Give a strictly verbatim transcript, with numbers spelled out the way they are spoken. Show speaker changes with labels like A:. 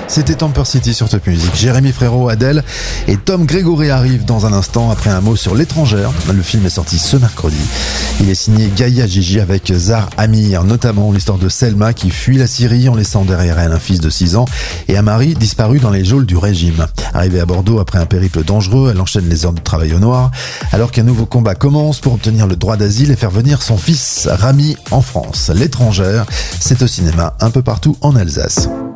A: C'était Temper City sur Top Music. Jérémy Frérot, Adèle et Tom Grégory arrivent dans un instant après un mot sur l'étrangère. Le film est sorti ce mercredi. Il est signé Gaïa Gigi avec Zar Amir, notamment l'histoire de Selma qui fuit la Syrie en laissant derrière elle un fils de six ans et un mari disparu dans les geôles du régime. Arrivée à Bordeaux après un périple dangereux, elle enchaîne les heures de travail au noir alors qu'un nouveau combat commence pour obtenir le droit d'asile et faire venir son fils Rami en France. L'étrangère, c'est au cinéma un peu partout en Alsace.